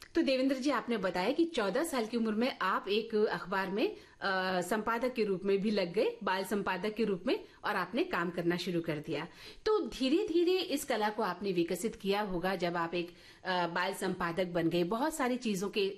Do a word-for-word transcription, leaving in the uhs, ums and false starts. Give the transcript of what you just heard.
तो देवेंद्र जी, आपने बताया कि चौदह साल की उम्र में आप एक अखबार में आ, संपादक के रूप में भी लग गए, बाल संपादक के रूप में, और आपने काम करना शुरू कर दिया। तो धीरे धीरे इस कला को आपने विकसित किया होगा। जब आप एक आ, बाल संपादक बन गए, बहुत सारी चीजों के